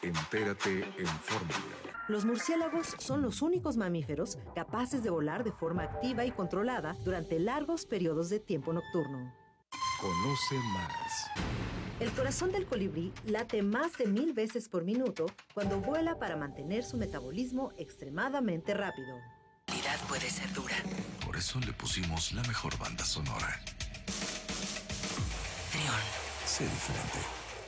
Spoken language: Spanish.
Entérate en Fórmula. Los murciélagos son los únicos mamíferos capaces de volar de forma activa y controlada durante largos periodos de tiempo nocturno. Conoce más. El corazón del colibrí late más de 1000 veces por minuto cuando vuela para mantener su metabolismo extremadamente rápido. La realidad puede ser dura. Por eso le pusimos la mejor banda sonora. Trión. Sé diferente.